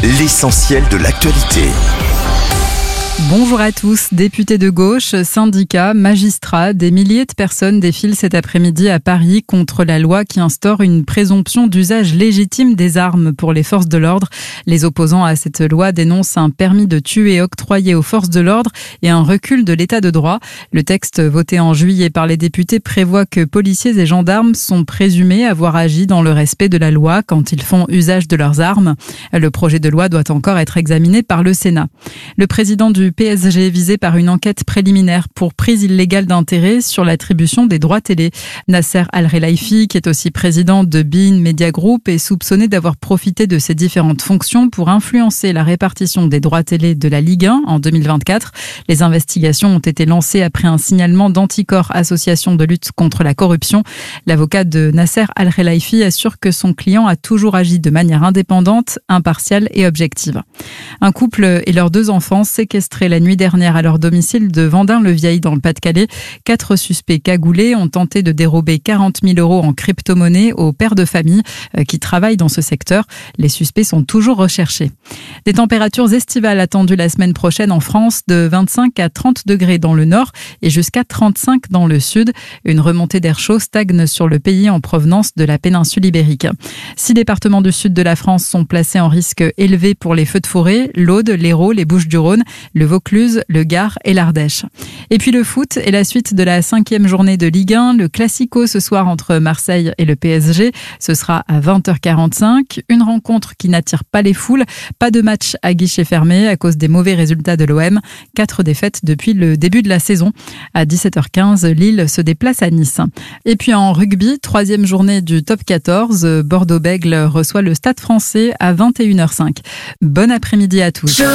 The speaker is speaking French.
l'essentiel de l'actualité. Bonjour à tous, députés de gauche, syndicats, magistrats, des milliers de personnes défilent cet après-midi à Paris contre la loi qui instaure une présomption d'usage légitime des armes pour les forces de l'ordre. Les opposants à cette loi dénoncent un permis de tuer octroyé aux forces de l'ordre et un recul de l'état de droit. Le texte voté en juillet par les députés prévoit que policiers et gendarmes sont présumés avoir agi dans le respect de la loi quand ils font usage de leurs armes. Le projet de loi doit encore être examiné par le Sénat. Le président du PSG visé par une enquête préliminaire pour prise illégale d'intérêt sur l'attribution des droits télé. Nasser Al-Khelaifi, qui est aussi président de beIN Media Group, est soupçonné d'avoir profité de ses différentes fonctions pour influencer la répartition des droits télé de la Ligue 1 en 2024. Les investigations ont été lancées après un signalement d'Anticor, association de lutte contre la corruption. L'avocat de Nasser Al-Khelaifi assure que son client a toujours agi de manière indépendante, impartiale et objective. Un couple et leurs 2 enfants séquestrés la nuit dernière à leur domicile de Vendin-le-Vieil dans le Pas-de-Calais. 4 suspects cagoulés ont tenté de dérober 40 000 € en crypto-monnaie aux pères de famille qui travaillent dans ce secteur. Les suspects sont toujours recherchés. Des températures estivales attendues la semaine prochaine en France, de 25 à 30 degrés dans le nord et jusqu'à 35 dans le sud. Une remontée d'air chaud stagne sur le pays en provenance de la péninsule ibérique. 6 départements du sud de la France sont placés en risque élevé pour les feux de forêt: l'Aude, l'Hérault, les Bouches-du-Rhône, le Vaucluse, le Gard et l'Ardèche. Et puis le foot et la suite de la 5e journée de Ligue 1, le Classico ce soir entre Marseille et le PSG. Ce sera à 20h45. Une rencontre qui n'attire pas les foules. Pas de match à guichet fermé à cause des mauvais résultats de l'OM. 4 défaites depuis le début de la saison. À 17h15, Lille se déplace à Nice. Et puis en rugby, 3e journée du top 14, Bordeaux-Bègles reçoit le Stade Français à 21h05. Bon après-midi à tous.